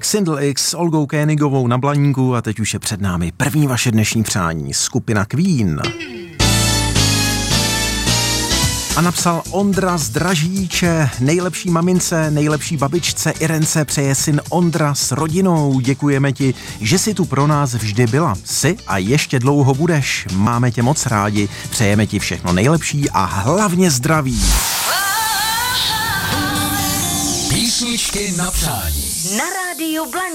Xindl X s Olgou Koenigovou na Blaníku a teď už je před námi první vaše dnešní přání, skupina Queen. A napsal Ondra z Dražíče, nejlepší mamince, nejlepší babičce Irence přeje syn Ondra s rodinou. Děkujeme ti, že jsi tu pro nás vždy byla. Jsi a ještě dlouho budeš. Máme tě moc rádi, přejeme ti všechno nejlepší a hlavně zdraví. Písničky na přání. Na rádiu Blaník.